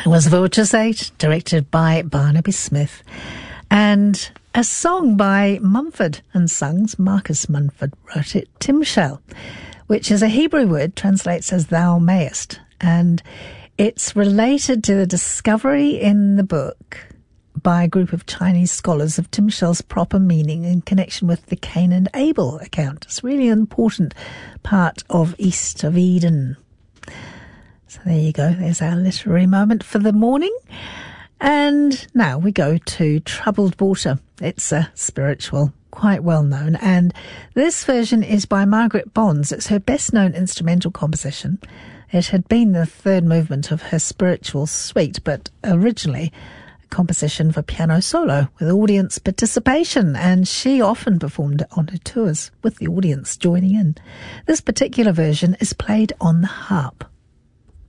It was Vulture's 8, directed by Barnaby Smith, and a song by Mumford and Sons. Marcus Mumford wrote it. Timshel, which is a Hebrew word, translates as thou mayest, and it's related to the discovery in the book by a group of Chinese scholars of Timshel's proper meaning in connection with the Cain and Abel account. It's really an important part of East of Eden. So there you go. There's our literary moment for the morning. And now we go to Troubled Water. It's a spiritual, quite well known. And this version is by Margaret Bonds. It's her best known instrumental composition. It had been the third movement of her spiritual suite, but originally composition for piano solo with audience participation, and she often performed it on her tours with the audience joining in. This particular version is played on the harp.